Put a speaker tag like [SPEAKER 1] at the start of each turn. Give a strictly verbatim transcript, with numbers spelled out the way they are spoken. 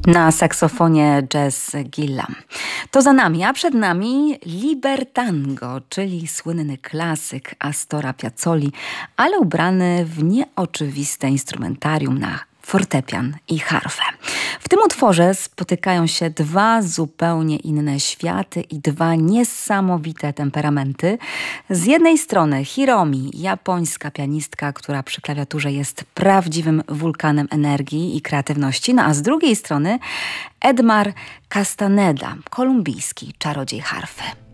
[SPEAKER 1] Na saksofonie Jazz Gillam. To za nami, a przed nami Libertango, czyli słynny klasyk Astora Piazzoli, ale ubrany w nieoczywiste instrumentarium na fortepian i harfę. W tym utworze spotykają się dwa zupełnie inne światy i dwa niesamowite temperamenty. Z jednej strony Hiromi, japońska pianistka, która przy klawiaturze jest prawdziwym wulkanem energii i kreatywności, no a z drugiej strony Edmar Castaneda, kolumbijski czarodziej harfy.